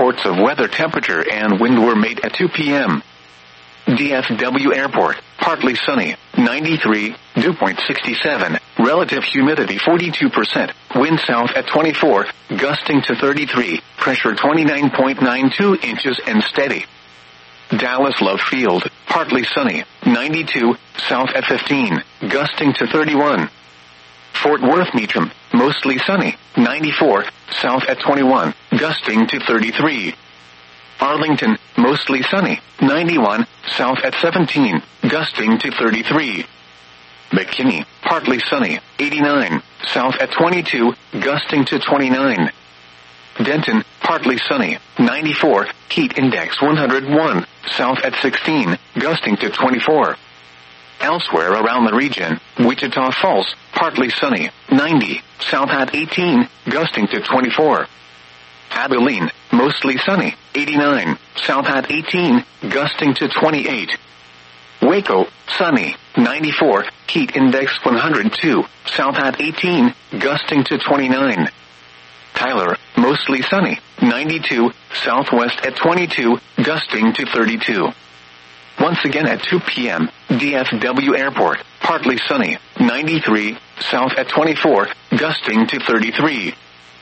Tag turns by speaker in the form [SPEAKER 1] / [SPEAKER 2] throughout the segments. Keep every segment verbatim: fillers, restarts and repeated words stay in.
[SPEAKER 1] reports of weather, temperature, and wind were made at two p.m. D F W Airport, partly sunny, ninety-three, dew point sixty-seven, relative humidity forty-two percent, wind south at twenty-four, gusting to thirty-three, pressure twenty-nine point nine two inches and steady. Dallas Love Field, partly sunny, ninety-two, south at fifteen, gusting to thirty-one. Fort Worth Meacham, mostly sunny, ninety-four, south at twenty-one, gusting to thirty-three. Arlington, mostly sunny, ninety-one, south at seventeen, gusting to thirty-three. McKinney, partly sunny, eighty-nine, south at twenty-two, gusting to twenty-nine. Denton, partly sunny, ninety-four, heat index one hundred one, south at sixteen, gusting to twenty-four. Elsewhere around the region, Wichita Falls, partly sunny, ninety, south at eighteen, gusting to twenty-four. Abilene, mostly sunny, eighty-nine, south at eighteen, gusting to twenty-eight. Waco, sunny, ninety-four, heat index one hundred two, south at eighteen, gusting to twenty-nine. Tyler, mostly sunny, ninety-two, southwest at twenty-two, gusting to thirty-two. Once again at two p.m., D F W Airport, partly sunny, ninety-three, south at twenty-four, gusting to thirty-three.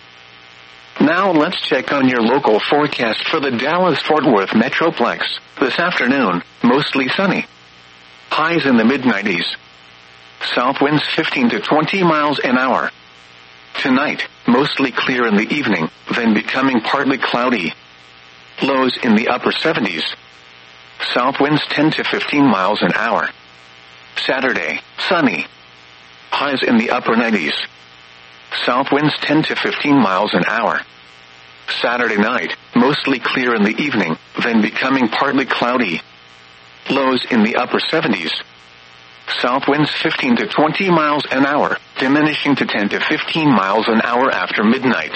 [SPEAKER 1] Now let's check on your local forecast for the Dallas-Fort Worth Metroplex. This afternoon, mostly sunny. Highs in the mid nineties. South winds fifteen to twenty miles an hour. Tonight, mostly clear in the evening, then becoming partly cloudy. Lows in the upper seventies. South winds ten to fifteen miles an hour. Saturday, sunny. Highs in the upper nineties. South winds ten to fifteen miles an hour. Saturday night, mostly clear in the evening, then becoming partly cloudy. Lows in the upper seventies. South winds fifteen to twenty miles an hour, diminishing to ten to fifteen miles an hour after midnight.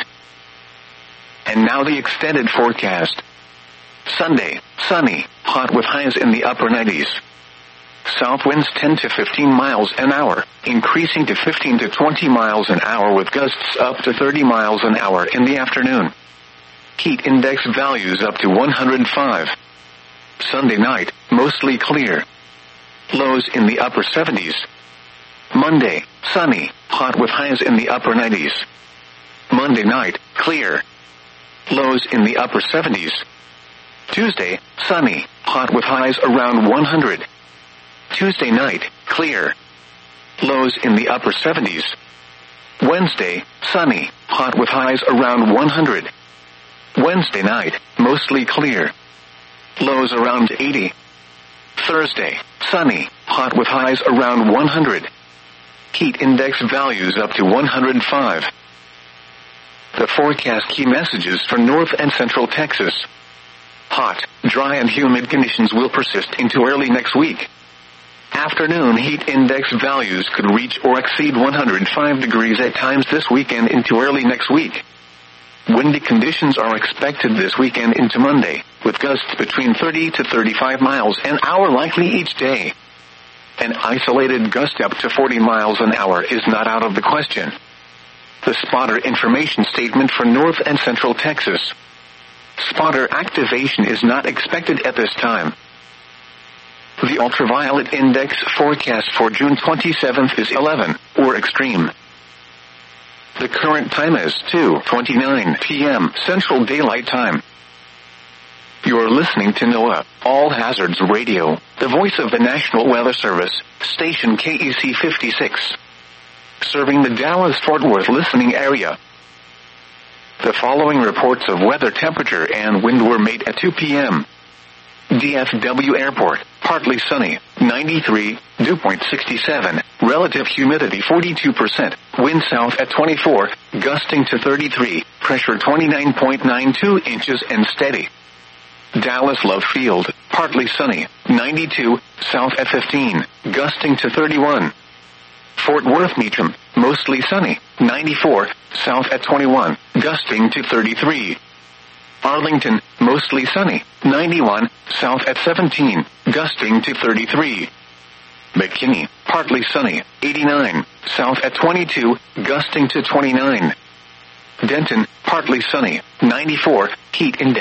[SPEAKER 1] And now the extended forecast. Sunday, sunny, hot with highs in the upper nineties. South winds ten to fifteen miles an hour, increasing to fifteen to twenty miles an hour with gusts up to thirty miles an hour in the afternoon. Heat index values up to one hundred five. Sunday night, mostly clear. Lows in the upper seventies. Monday, sunny, hot with highs in the upper nineties. Monday night, clear. Lows in the upper seventies. Tuesday, sunny, hot with highs around one hundred. Tuesday night, clear. Lows in the upper seventies. Wednesday, sunny, hot with highs around one hundred. Wednesday night, mostly clear. Lows around eighty. Thursday, sunny, hot with highs around one hundred. Heat index values up to one hundred five. The forecast key messages for North and Central Texas. Hot, dry and humid conditions will persist into early next week. Afternoon heat index values could reach or exceed one hundred five degrees at times this weekend into early next week. Windy conditions are expected this weekend into Monday, with gusts between thirty to thirty-five miles an hour likely each day. An isolated gust up to forty miles an hour is not out of the question. The spotter information statement for North and Central Texas. Spotter activation is not expected at this time. The ultraviolet index forecast for June twenty-seventh is eleven, or extreme. The current time is two twenty-nine p.m. Central Daylight Time. You're listening to NOAA, All Hazards Radio, the voice of the National Weather Service, station K E C fifty-six. Serving the Dallas-Fort Worth listening area. The following reports of weather, temperature, and wind were made at two p.m. D F W Airport, partly sunny, ninety-three, dew point sixty-seven, relative humidity forty-two percent, wind south at twenty-four, gusting to thirty-three, pressure twenty-nine point nine two inches and steady. Dallas Love Field, partly sunny, ninety-two, south at fifteen, gusting to thirty-one. Fort Worth Meacham, mostly sunny, ninety-four, south at twenty-one, gusting to thirty-three. Arlington, mostly sunny, ninety-one, south at seventeen, gusting to thirty-three. McKinney, partly sunny, eighty-nine, south at twenty-two, gusting to twenty-nine. Denton, partly sunny, ninety-four, heat index